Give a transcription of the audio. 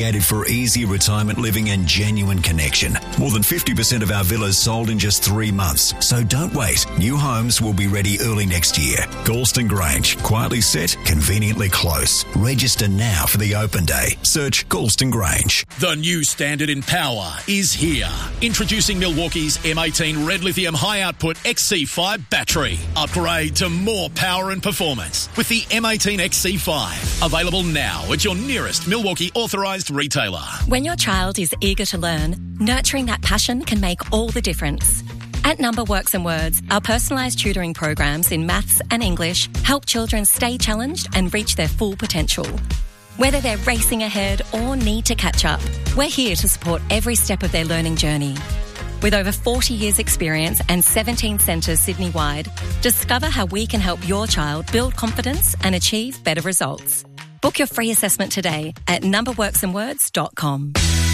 Created for easy retirement living and genuine connection. More than 50% of our villas sold in just 3 months. So don't wait. New homes will be ready early next year. Galston Grange. Quietly set, conveniently close. Register now for the open day. Search Galston Grange. The new standard in power is here. Introducing Milwaukee's M18 Red Lithium High Output XC5 battery. Upgrade to more power and performance with the M18 XC5. Available now at your nearest Milwaukee authorised retailer. When your child is eager to learn, nurturing that passion can make all the difference. At Number Works and Words, our personalised tutoring programs in maths and English help children stay challenged and reach their full potential. Whether they're racing ahead or need to catch up, we're here to support every step of their learning journey. With over 40 years' experience and 17 centres Sydney-wide, discover how we can help your child build confidence and achieve better results. Book your free assessment today at numberworksandwords.com.